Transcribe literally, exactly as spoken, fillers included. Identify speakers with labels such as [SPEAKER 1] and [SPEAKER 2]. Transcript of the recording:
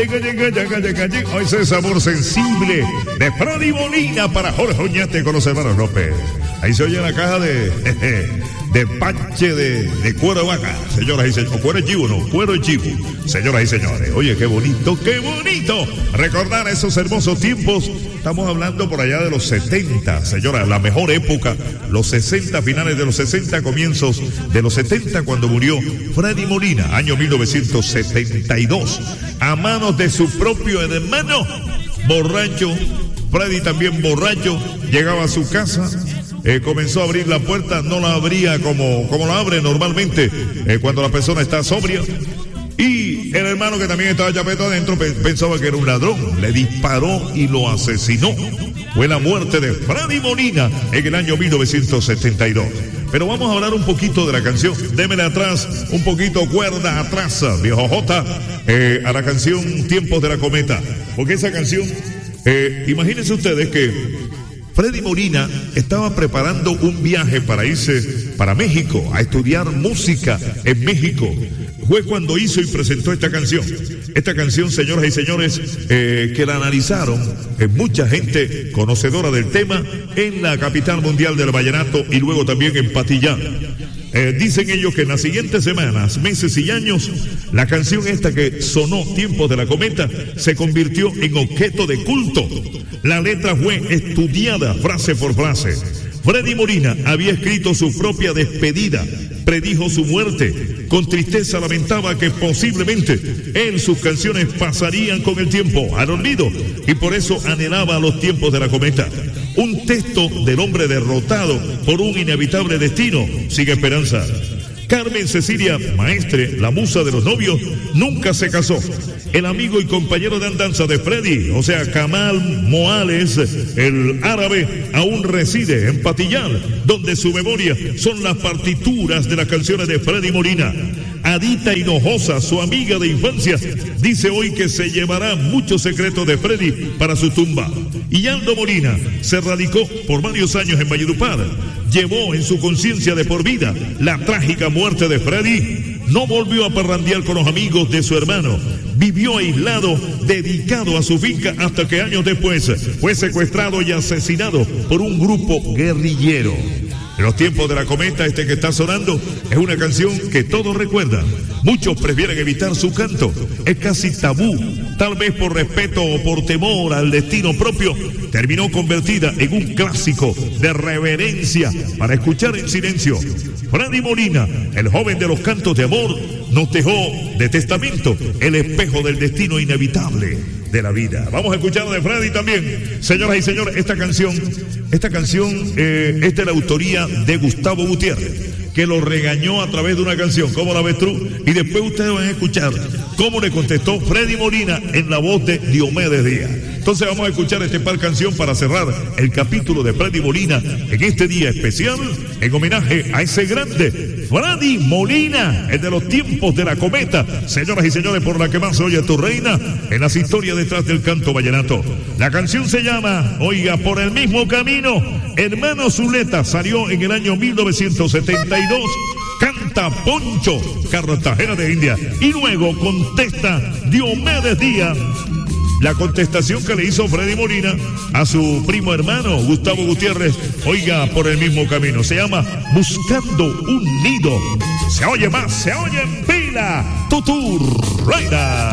[SPEAKER 1] Ese sabor sensible de Freddy Molina para Jorge Oñate con los hermanos López. Ahí se oye la caja de, de panche de, de cuero de vaca, señoras y señores. O cuero de chivo, no, cuero de chivo, señoras y señores. Oye, qué bonito, qué bonito recordar esos hermosos tiempos. Estamos hablando por allá de los setenta, señora, la mejor época, los sesenta, finales de los sesenta, comienzos de los setenta, cuando murió Freddy Molina, año mil novecientos setenta y dos, a manos de su propio hermano, borracho. Freddy también borracho, llegaba a su casa, eh, comenzó a abrir la puerta, no la abría como, como la abre normalmente eh, cuando la persona está sobria. Y el hermano, que también estaba chapeto adentro, pensaba que era un ladrón, le disparó y lo asesinó. Fue la muerte de Freddy Molina en el año mil novecientos setenta y dos. Pero vamos a hablar un poquito de la canción. Démele atrás, un poquito cuerda atrás, viejo Jota, eh, a la canción Tiempos de la Cometa. Porque esa canción, eh, imagínense ustedes que Freddy Molina estaba preparando un viaje para irse para México, a estudiar música en México. Fue cuando hizo y presentó esta canción. Esta canción, señoras y señores, eh, que la analizaron eh, mucha gente conocedora del tema en la capital mundial del vallenato y luego también en Patillán. Eh, dicen ellos que en las siguientes semanas, meses y años, la canción esta que sonó, Tiempos de la Cometa, se convirtió en objeto de culto. La letra fue estudiada frase por frase. Freddy Molina había escrito su propia despedida, predijo su muerte, con tristeza lamentaba que posiblemente él, sus canciones pasarían con el tiempo al olvido, y por eso anhelaba los tiempos de la cometa. Un texto del hombre derrotado por un inevitable destino, sin esperanza. Carmen Cecilia Maestre, la musa de los novios, nunca se casó. El amigo y compañero de andanza de Freddy, o sea, Kamal Moales, el árabe, aún reside en Patillán, donde su memoria son las partituras de las canciones de Freddy Molina. Adita Hinojosa, su amiga de infancia, dice hoy que se llevará muchos secretos de Freddy para su tumba. Y Aldo Molina se radicó por varios años en Valledupar. Llevó en su conciencia de por vida la trágica muerte de Freddy. No volvió a parrandear con los amigos de su hermano. Vivió aislado, dedicado a su finca, hasta que años después fue secuestrado y asesinado por un grupo guerrillero. En los tiempos de la cometa, este que está sonando es una canción que todos recuerdan. Muchos prefieren evitar su canto. Es casi tabú, tal vez por respeto o por temor al destino propio. Terminó convertida en un clásico de reverencia para escuchar en silencio. Freddy Molina, el joven de los cantos de amor, nos dejó de testamento el espejo del destino inevitable de la vida. Vamos a escuchar de Freddy también. Señoras y señores, esta canción, esta canción eh, es de la autoría de Gustavo Gutiérrez, que lo regañó a través de una canción, ¿cómo la ves tú? Y después ustedes van a escuchar cómo le contestó Freddy Molina en la voz de Diomedes Díaz. Entonces vamos a escuchar este par canción para cerrar el capítulo de Freddy Molina en este día especial, en homenaje a ese grande Freddy Molina, el de los tiempos de la cometa. Señoras y señores, por la que más se oye tu reina en las historias detrás del canto vallenato. La canción se llama, oiga, Por el mismo camino. Hermano Zuleta, salió en el año mil novecientos setenta y dos. Canta Poncho, Cartagena de India. Y luego contesta Diomedes Díaz. La contestación que le hizo Freddy Molina a su primo hermano Gustavo Gutiérrez, oiga, Por el mismo camino. Se llama Buscando un nido. Se oye más, se oye en pila. Tutu Reina.